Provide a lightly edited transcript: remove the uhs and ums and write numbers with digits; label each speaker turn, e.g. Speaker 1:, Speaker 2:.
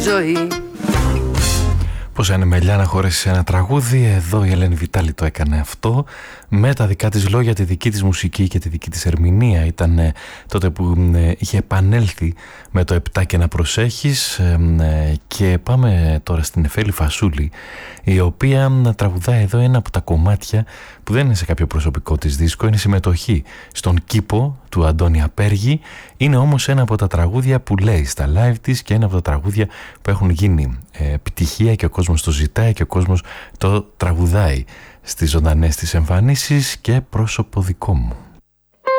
Speaker 1: ζωή.
Speaker 2: Πώς είναι μελιά να χωρέσει ένα τραγούδι. Εδώ η Ελένη Βιτάλη το έκανε αυτό με τα δικά της λόγια, τη δική της μουσική και τη δική της ερμηνεία. Ήταν τότε που είχε επανέλθει με το 7 και να προσέχεις. Και πάμε τώρα στην Εφέλη Φασούλη, η οποία τραγουδάει εδώ ένα από τα κομμάτια που δεν είναι σε κάποιο προσωπικό της δίσκο, είναι συμμετοχή στον Κήπο του Αντώνη Απέργη. Είναι όμως ένα από τα τραγούδια που λέει στα live της και ένα από τα τραγούδια που έχουν γίνει επιτυχία και ο κόσμος το ζητάει και ο κόσμος το τραγουδάει στις ζωντανές της εμφανίσεις και πρόσωπο δικό μου.